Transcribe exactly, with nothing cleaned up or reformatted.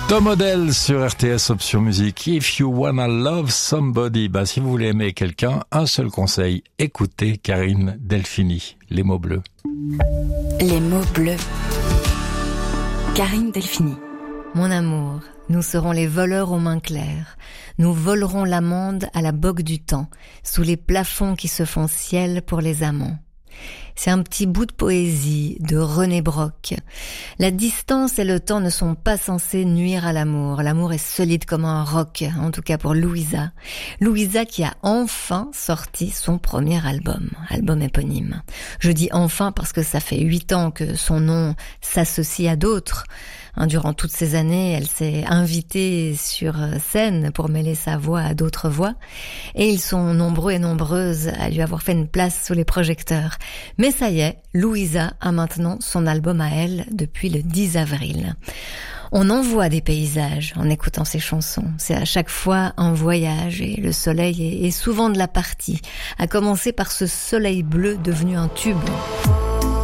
Tom Odell sur R T S Option Musique. If you wanna love somebody, bah si vous voulez aimer quelqu'un, un seul conseil, écoutez Karine Delphini. Les mots bleus. Les mots bleus. Karine Delphini. Mon amour, nous serons les voleurs aux mains claires. Nous volerons l'amande à la bogue du temps, sous les plafonds qui se font ciel pour les amants. C'est un petit bout de poésie de René Broc. La distance et le temps ne sont pas censés nuire à l'amour. L'amour est solide comme un roc, en tout cas pour Louisa. Louisa qui a enfin sorti son premier album, album éponyme. Je dis enfin parce que ça fait huit ans que son nom s'associe à d'autres. Durant toutes ces années, elle s'est invitée sur scène pour mêler sa voix à d'autres voix. Et ils sont nombreux et nombreuses à lui avoir fait une place sous les projecteurs. Mais ça y est, Louisa a maintenant son album à elle depuis le dix avril. On en voit des paysages en écoutant ses chansons. C'est à chaque fois un voyage et le soleil est souvent de la partie. À commencer par ce soleil bleu devenu un tube.